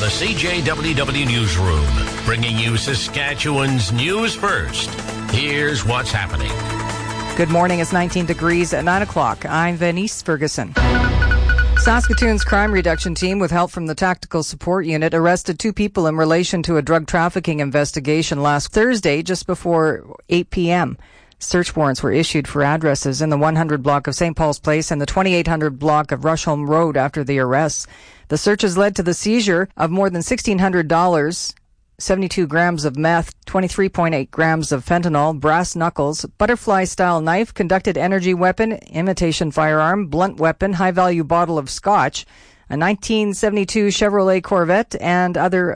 the CJWW Newsroom, bringing you Saskatchewan's news first. Here's what's happening. Good morning. It's 19 degrees at 9 o'clock. I'm Venice Ferguson. Saskatoon's crime reduction team, with help from the Tactical Support Unit, arrested 2 people in relation to a drug trafficking investigation last Thursday just before 8 p.m. Search warrants were issued for addresses in the 100 block of St. Paul's Place and the 2800 block of Rushholme Road after the arrests. The searches led to the seizure of more than $1,600, 72 grams of meth, 23.8 grams of fentanyl, brass knuckles, butterfly-style knife, conducted energy weapon, imitation firearm, blunt weapon, high-value bottle of scotch, a 1972 Chevrolet Corvette, and other